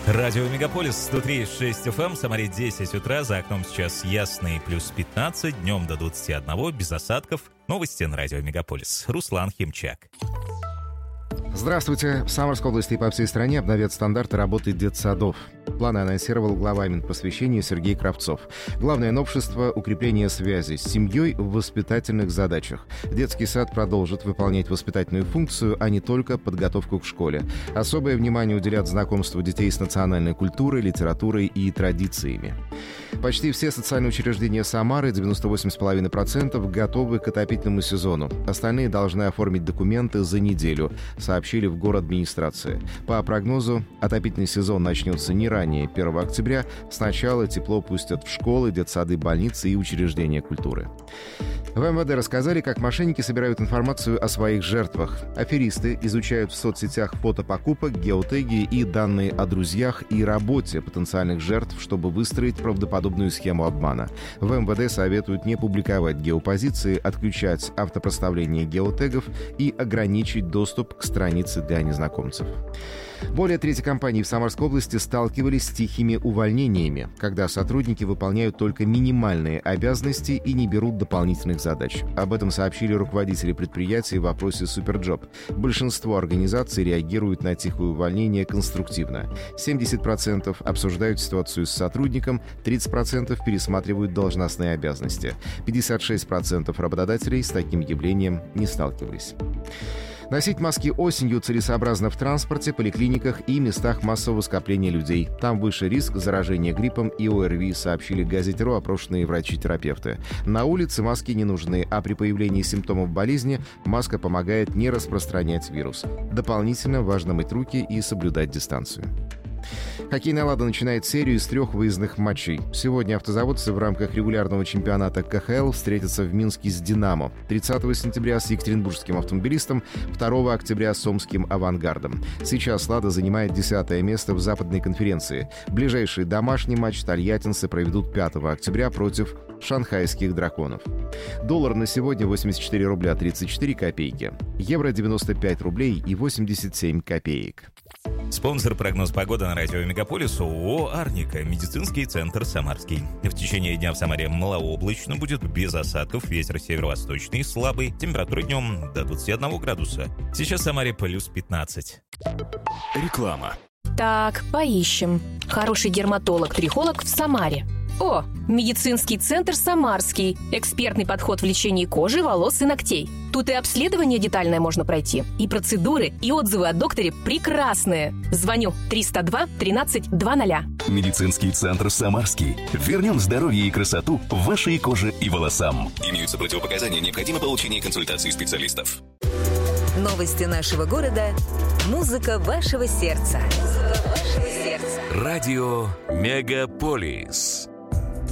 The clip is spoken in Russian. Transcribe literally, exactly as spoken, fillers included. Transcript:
Радио Мегаполис, сто три и шесть эф эм, Самаре десять утра, за окном сейчас ясный плюс пятнадцать, днем до двадцати одного, без осадков. Новости на Радио Мегаполис. Руслан Химчак. Здравствуйте. В Самарской области и по всей стране обновят стандарты работы детсадов. Планы анонсировал глава Минпросвещения Сергей Кравцов. Главное новшество — укрепление связи с семьей в воспитательных задачах. Детский сад продолжит выполнять воспитательную функцию, а не только подготовку к школе. Особое внимание уделят знакомству детей с национальной культурой, литературой и традициями. Почти все социальные учреждения Самары, девяносто восемь целых пять десятых процента, готовы к отопительному сезону. Остальные должны оформить документы за неделю, сообщили в горадминистрации. По прогнозу, отопительный сезон начнется не ранее первого октября. Сначала тепло пустят в школы, детсады, больницы и учреждения культуры. В эм вэ дэ рассказали, как мошенники собирают информацию о своих жертвах. Аферисты изучают в соцсетях фото покупок, геотеги и данные о друзьях и работе потенциальных жертв, чтобы выстроить правдоподобную схему обмана. В эм вэ дэ советуют не публиковать геопозиции, отключать автопроставление геотегов и ограничить доступ к странице для незнакомцев. Более трети компаний в Самарской области сталкивались с тихими увольнениями, когда сотрудники выполняют только минимальные обязанности и не берут дополнительных задач. Об этом сообщили руководители предприятий в опросе «Суперджоп». Большинство организаций реагируют на тихое увольнение конструктивно. семьдесят процентов обсуждают ситуацию с сотрудником, тридцать процентов пересматривают должностные обязанности. пятьдесят шесть процентов работодателей с таким явлением не сталкивались. Носить маски осенью целесообразно в транспорте, поликлиниках и местах массового скопления людей. Там выше риск заражения гриппом и о эр ви, сообщили Газете.ру опрошенные врачи-терапевты. На улице маски не нужны, а при появлении симптомов болезни маска помогает не распространять вирус. Дополнительно важно мыть руки и соблюдать дистанцию. Хоккейная «Лада» начинает серию из трех выездных матчей. Сегодня автозаводцы в рамках регулярного чемпионата ка ха эл встретятся в Минске с «Динамо», тридцатого сентября с екатеринбургским автомобилистом, второго октября с омским «Авангардом». Сейчас «Лада» занимает десятое место в западной конференции. Ближайший домашний матч тольяттинцы проведут пятого октября против шанхайских «Драконов». Доллар на сегодня восемьдесят четыре рубля тридцать четыре копейки. Евро девяносто пять рублей и восемьдесят семь копеек. Спонсор прогноз погоды на Радио Мегаполис — ООО «Арника», медицинский центр «Самарский». В течение дня в Самаре малооблачно, будет без осадков, ветер северо-восточный, слабый, температура днем до двадцати одного градуса. Сейчас в Самаре плюс пятнадцать. Реклама. Так, поищем. Хороший дерматолог-трихолог в Самаре. О, медицинский центр «Самарский». Экспертный подход в лечении кожи, волос и ногтей. Тут и обследование детальное можно пройти, и процедуры, и отзывы о докторе прекрасные. Звоню триста два тринадцать двадцать. Медицинский центр «Самарский». Вернем здоровье и красоту вашей коже и волосам. Имеются противопоказания, необходимо получение консультации специалистов. Новости нашего города. Музыка вашего сердца. Музыка вашего сердца. Радио Мегаполис.